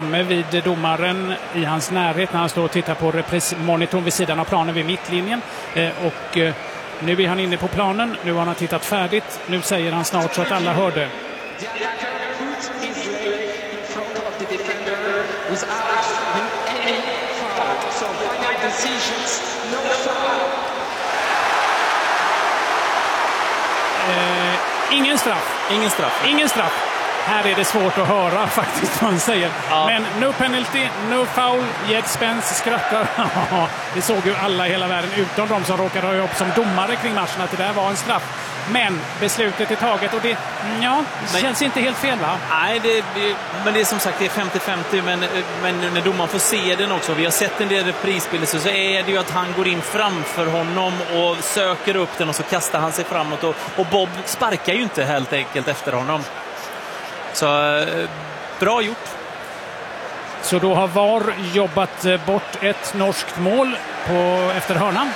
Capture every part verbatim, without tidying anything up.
framme vid domaren i hans närhet när han står och tittar på reprismonitorn vid sidan av planen vid mittlinjen. Eh, och eh, nu är han inne på planen. Nu har han tittat färdigt. Nu säger han snart så att alla hörde. Eh, ingen straff. Ingen straff. Ingen straff. Här är det svårt att höra faktiskt vad han säger. Ja. Men no penalty, no foul. Jed Spence skrattar. Det såg ju alla i hela världen utom de som råkade ha upp som domare kring matchen att det där var en straff. Men beslutet är taget och det, ja, det men, känns inte helt fel, va? Nej, det, men det är som sagt det är femtio femtio, men, men när domaren får se den också, vi har sett en del reprisbilder, så, så är det ju att han går in framför honom och söker upp den och så kastar han sig framåt och, och Bob sparkar ju inte helt enkelt efter honom. Så bra gjort. Så då har V A R jobbat bort ett norskt mål på, efter hörnan.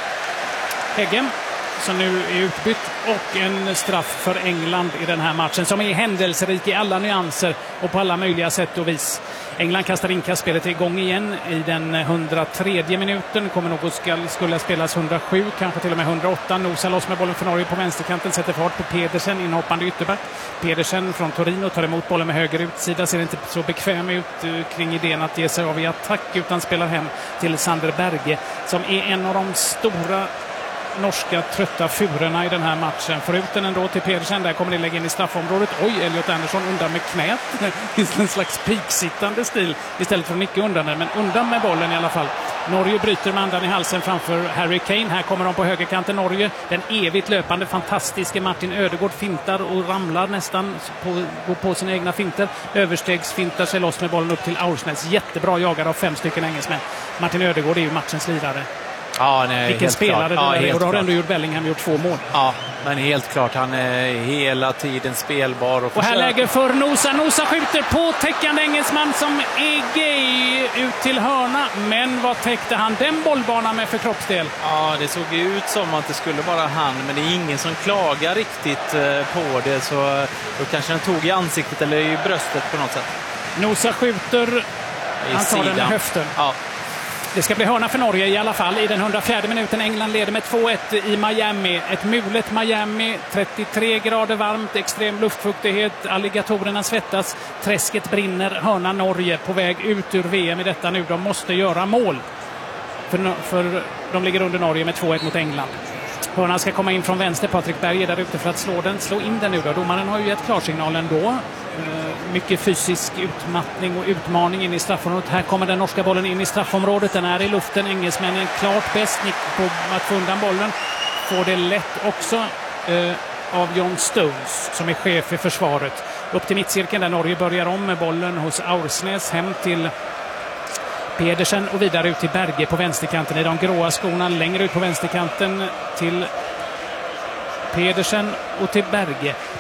Häggen som nu är utbytt och en straff för England i den här matchen som är händelserik i alla nyanser och på alla möjliga sätt och vis. England kastar inkastspelet igång igen i den hundratredje minuten. Kommer något skall, skulle spelas hundrasju, kanske till och med hundraåtta. Nosar loss med bollen för Norge på vänsterkanten. Sätter fart på Pedersen, inhoppande ytterback. Pedersen från Torino tar emot bollen med höger utsida. Ser inte så bekväm ut uh, kring idén att ge sig av i attack utan spelar hem till Sander Berge som är en av de stora norska trötta furorna i den här matchen. Förut den ändå till Pedersen, där kommer det lägga in i straffområdet. Oj, Elliot Andersson undan med knät. I en slags piksittande stil istället för att nicka undan den, men undan med bollen i alla fall. Norge bryter med andan i halsen framför Harry Kane. Här kommer de på högerkanten Norge. Den evigt löpande fantastiska Martin Ödegård fintar och ramlar nästan på, går på sina egna finter. Överstegs fintar sig loss med bollen upp till Aursnäs. Jättebra jagad av fem stycken engelsmän. Martin Ödegård är ju matchens lirare. Ja, nej, vilken spelare ja, det är. Och då har klart. ändå gjort Bellingham gjort två mål. Ja, men helt klart. Han är hela tiden spelbar. Och, och här lägger för Nosa. Nosa skjuter på täckande engelsman som är gay ut till hörna. Men vad täckte han den bollbanan med för kroppsdel? Ja, det såg ut som att det skulle vara han. Men det är ingen som klagar riktigt på det. Så då kanske han tog i ansiktet eller i bröstet på något sätt. Nosa skjuter. I han tar sidan. Den med höften. Ja. Det ska bli hörna för Norge i alla fall. I den hundrafjärde minuten England leder med två ett i Miami. Ett mulet Miami, trettiotre grader varmt, extrem luftfuktighet, alligatorerna svettas, träsket brinner, hörna Norge på väg ut ur V M i detta nu. De måste göra mål. För, för de ligger under Norge med två ett mot England. Hörnan ska komma in från vänster. Patrik Berg är där ute för att slå den. Slå in den nu då. Domaren har ju gett klarsignalen då. Mycket fysisk utmattning och utmaning in i straffområdet. Här kommer den norska bollen in i straffområdet. Den är i luften. Engelsmännen klart bäst Nick på att få undan bollen. Får det lätt också eh, av John Stones som är chef i försvaret. Upp till mittcirkeln där Norge börjar om med bollen hos Aursnäs. Hem till Pedersen och vidare ut till Berge på vänsterkanten i de gråa skorna. Längre ut på vänsterkanten till Pedersen och till Berge.